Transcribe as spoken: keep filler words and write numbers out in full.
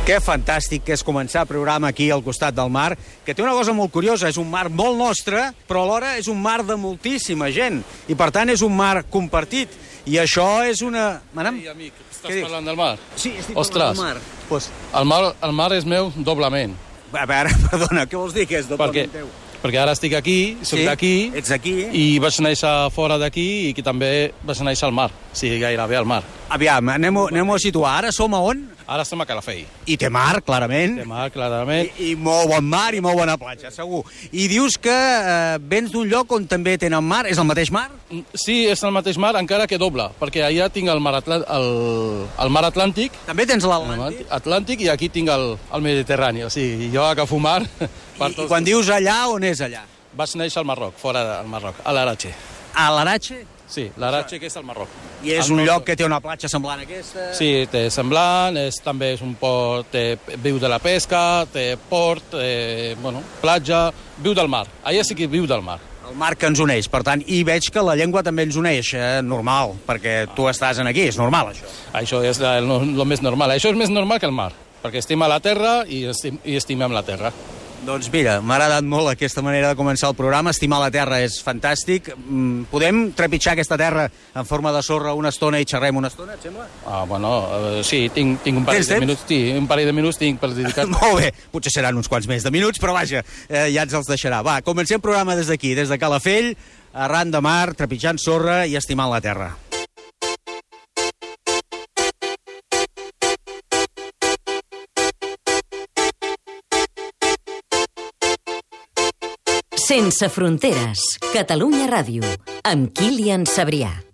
Que fantàstic que és començar el programa aquí al costat del mar, que té una cosa molt curiosa, és un mar molt nostre, però alhora és un mar de moltíssima gent, i per tant és un mar compartit, i això és una... Manam? Ei, amic, estàs parlant del mar? Sí, estic Ostres, parlant del mar. Pues... el mar. El mar és meu doblement. A veure, perdona, què vols dir que és doblement perquè, teu? Perquè ara estic aquí, soc Sí, d'aquí, ets aquí. i vaig néixer fora d'aquí i que també vaig néixer al mar, o sigui, gairebé al mar. Aviam, anem-ho anem a situar. Ara som a on? Ara estem a Calafell. I té mar, clarament. Té mar, clarament. I, I molt bon mar i molt bona platja, segur. I dius que eh, vens d'un lloc on també tenen mar. És el mateix mar? Sí, és el mateix mar, encara que doble, perquè allà tinc el mar, Atl el, el mar Atlàntic. També tens l'Atlàntic? Atlàntic, i aquí tinc el, el Mediterrani. O sigui, jo agafo mar... I, I quan dius allà, on és allà? Vaig néixer al Marroc, fora del Marroc, a l'Arache. A l'Arache? Sí, l'Arache, que és al Marroc. I és el un nostre... lloc que té una platja semblant a aquesta? Sí, té semblant, és, també és un port, té, viu de la pesca, té port, té, bueno, platja, viu del mar. Allà sí que viu del mar. El mar que ens uneix, per tant, i veig que la llengua també ens uneix, eh? Normal, perquè tu estàs aquí, és normal, això. Això és el, el més normal. Això és més normal que el mar, perquè estima la terra i, estim, i estimem la terra. Doncs mira, m'ha agradat molt aquesta manera de començar el programa. Estimar la terra és fantàstic. Podem trepitjar aquesta terra en forma de sorra una estona i xerrem una estona, et sembla? Ah, bueno, uh, sí, tinc, tinc un parell de minuts, sí, un parell de minuts tinc per dedicar. Molt bé, potser seran uns quants més de minuts, però vaja, eh, ja ens els deixarà. Va, comencem el programa des d'aquí, des de Calafell, arran de mar, trepitjant sorra i estimant la terra. Sense fronteres, Catalunya Ràdio, amb Kilian Sabrià.